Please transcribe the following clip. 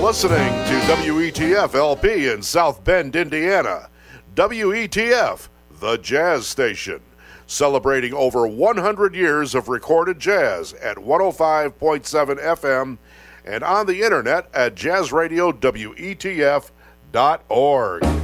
listening to WETF LP in South Bend, Indiana. WETF, the jazz station, celebrating over 100 years of recorded jazz at 105.7 FM and on the internet at jazzradiowetf.org.